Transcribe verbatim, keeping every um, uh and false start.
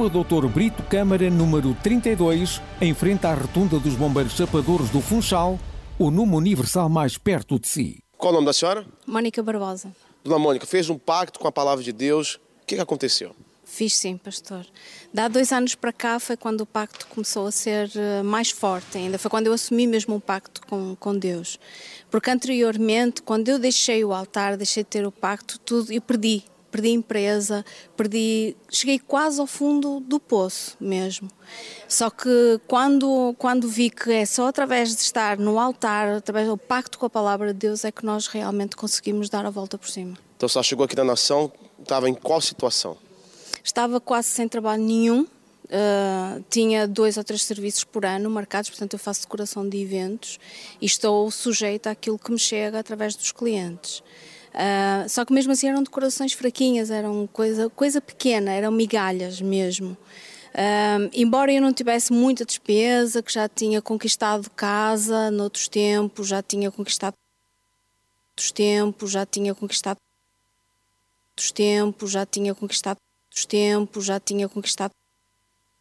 Rua doutor Brito Câmara, número trinta e dois, em frente à rotunda dos Bombeiros Chapadores do Funchal, o número universal mais perto de si. Qual o nome da senhora? Mónica Barbosa. Dona Mônica, fez um pacto com a palavra de Deus. O que, que aconteceu? Fiz sim, pastor. Dá dois anos para cá foi quando o pacto começou a ser mais forte ainda. Foi quando eu assumi mesmo um pacto com, com Deus. Porque anteriormente, quando eu deixei o altar, deixei de ter o pacto, tudo, eu perdi. Perdi a empresa, perdi, cheguei quase ao fundo do poço mesmo. Só que quando, quando vi que é só através de estar no altar, através do pacto com a palavra de Deus, é que nós realmente conseguimos dar a volta por cima. Então, você chegou aqui na nação, estava em qual situação? Estava quase sem trabalho nenhum, uh, tinha dois ou três serviços por ano marcados, portanto eu faço decoração de eventos e estou sujeita àquilo que me chega através dos clientes. Uh, só que mesmo assim eram decorações fraquinhas, eram coisa, coisa pequena, eram migalhas mesmo. Uh, embora eu não tivesse muita despesa, que já tinha conquistado casa noutros tempos, já tinha conquistado dos tempos, já tinha conquistado dos tempos, já tinha conquistado dos tempos, já tinha conquistado